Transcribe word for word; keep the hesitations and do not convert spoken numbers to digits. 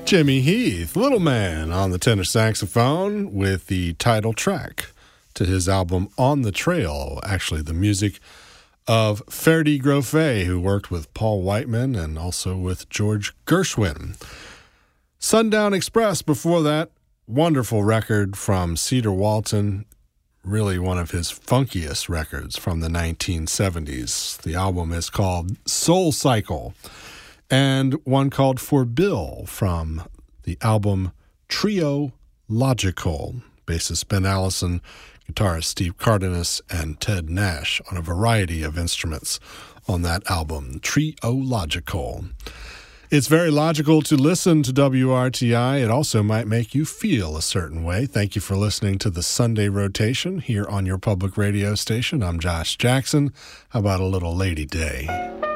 Jimmy Heath, Little Man, on the tenor saxophone with the title track to his album On the Trail, actually the music of Ferdy Grofé, who worked with Paul Whiteman and also with George Gershwin. Sundown Express before that, wonderful record from Cedar Walton, really one of his funkiest records from the nineteen seventies. The album is called Soul Cycle, and one called For Bill from the album Trio Logical. Bassist Ben Allison, guitarist Steve Cardenas, and Ted Nash on a variety of instruments on that album, Trio Logical. It's very logical to listen to W R T I. It also might make you feel a certain way. Thank you for listening to the Sunday Rotation here on your public radio station. I'm Josh Jackson. How about a little Lady Day?